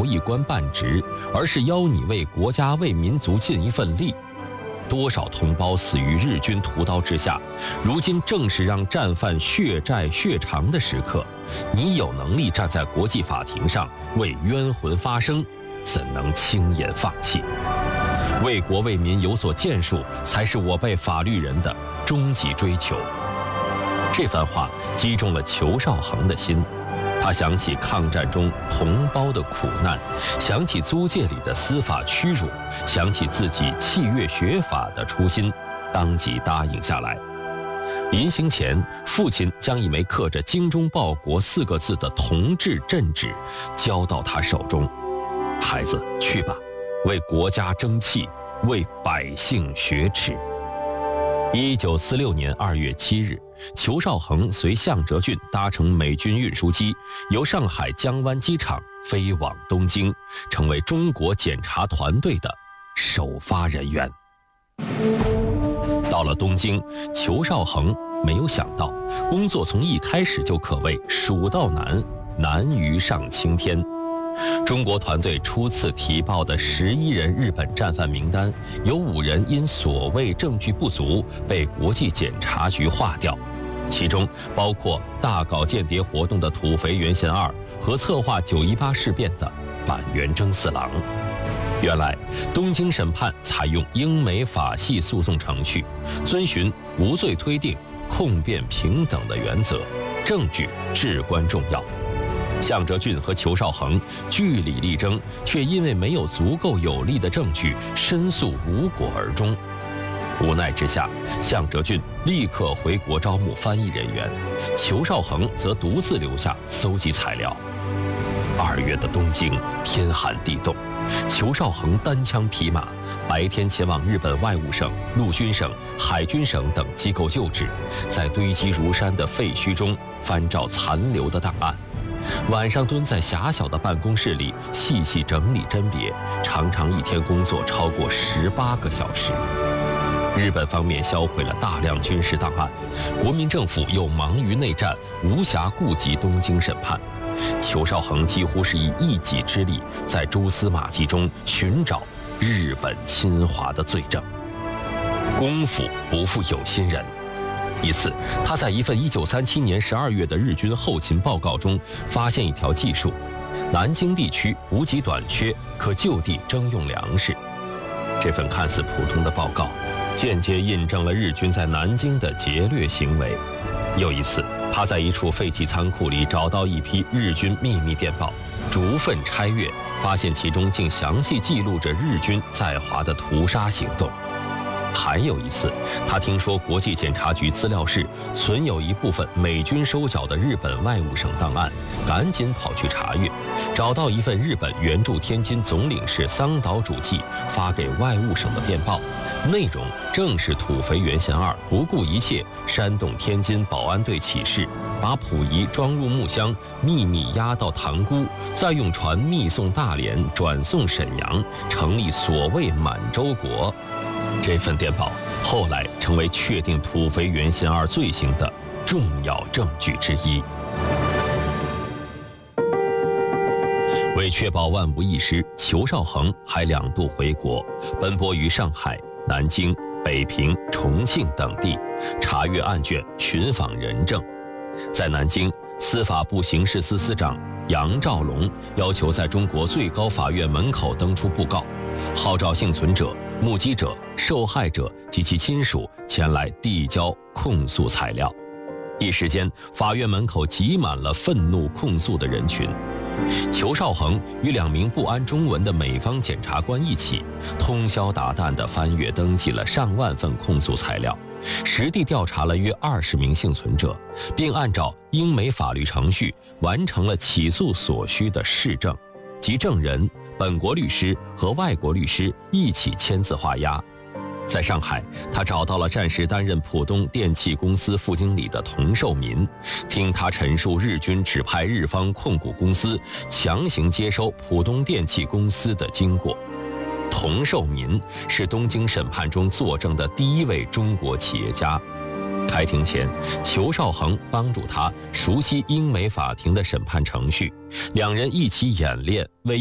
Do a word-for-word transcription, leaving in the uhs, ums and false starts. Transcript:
求一官半职，而是邀你为国家为民族尽一份力。多少同胞死于日军屠刀之下，如今正是让战犯血债血偿的时刻。你有能力站在国际法庭上为冤魂发声，怎能轻言放弃？为国为民有所建树，才是我辈法律人的终极追求。这番话击中了裘绍恒的心，他想起抗战中同胞的苦难，想起租界里的司法屈辱，想起自己弃乐学法的初心，当即答应下来。临行前，父亲将一枚刻着“精忠报国”四个字的铜制镇纸交到他手中：“孩子，去吧，为国家争气，为百姓雪耻。”一九四六年二月七日，裘绍恒随向哲俊搭乘美军运输机，由上海江湾机场飞往东京，成为中国检察团队的首发人员。到了东京，裘绍恒没有想到，工作从一开始就可谓蜀道难，难于上青天。中国团队初次提报的十一人日本战犯名单，有五人因所谓证据不足被国际检察局划掉，其中包括大搞间谍活动的土肥原贤二和策划九一八事变的板垣征四郎。原来，东京审判采用英美法系诉讼程序，遵循无罪推定、控辩平等的原则，证据至关重要。向哲俊和裘绍恒据理力争，却因为没有足够有力的证据，申诉无果而终。无奈之下，向哲俊立刻回国招募翻译人员，裘绍恒则独自留下搜集材料。二月的东京，天寒地冻，裘绍恒单枪匹马，白天前往日本外务省、陆军省、海军省等机构就职，在堆积如山的废墟中翻找残留的档案。晚上蹲在狭小的办公室里细细整理甄别，常常一天工作超过十八个小时。日本方面销毁了大量军事档案，国民政府又忙于内战，无暇顾及东京审判。裘绍恒几乎是以一己之力，在蛛丝马迹中寻找日本侵华的罪证。功夫不负有心人。一次，他在一份一九三七年十二月的日军后勤报告中发现一条记述：南京地区补给短缺，可就地征用粮食。这份看似普通的报告，间接印证了日军在南京的劫掠行为。又一次，他在一处废弃仓库里找到一批日军秘密电报，逐份拆阅，发现其中竟详细记录着日军在华的屠杀行动。还有一次，他听说国际检察局资料室存有一部分美军收缴的日本外务省档案，赶紧跑去查阅，找到一份日本援助天津总领事桑岛主纪发给外务省的电报，内容正是土肥原贤二不顾一切煽动天津保安队起事，把溥仪装入木箱，秘密押到塘沽，再用船密送大连，转送沈阳，成立所谓满洲国。这份电报后来成为确定土肥原贤二罪行的重要证据之一。为确保万无一失，裘绍恒还两度回国，奔波于上海、南京、北平、重庆等地，查阅案卷，寻访人证。在南京，司法部刑事司司长杨兆龙要求在中国最高法院门口登出布告，号召幸存者、目击者、受害者及其亲属前来递交控诉材料。一时间，法院门口挤满了愤怒控诉的人群。裘绍恒与两名不谙中文的美方检察官一起，通宵达旦地翻阅登记了上万份控诉材料，实地调查了约二十名幸存者，并按照英美法律程序完成了起诉所需的事证，即证人、本国律师和外国律师一起签字画押。在上海，他找到了暂时担任浦东电气公司副经理的童寿民，听他陈述日军指派日方控股公司强行接收浦东电气公司的经过。童寿民是东京审判中作证的第一位中国企业家。开庭前，裘绍恒帮助他熟悉英美法庭的审判程序，两人一起演练为